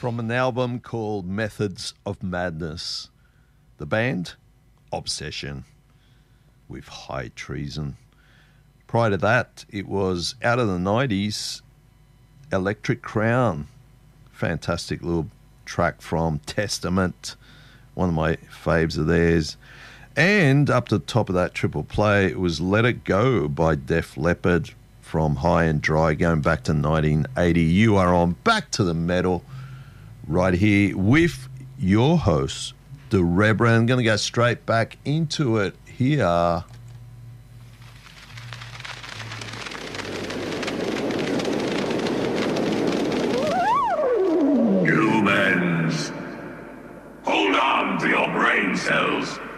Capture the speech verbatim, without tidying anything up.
from an album called Methods of Madness. The band, Obsession, with High Treason. Prior to that, it was out of the nineties, Electric Crown. Fantastic little track from Testament, one of my faves of theirs. And up to the top of that triple play, it was Let It Go by Def Leppard from High and Dry, going back to nineteen eighty. You are on Back to the Metal right here with your host, the Reverend. I'm going to go straight back into it here. Humans, hold on to your brain cells.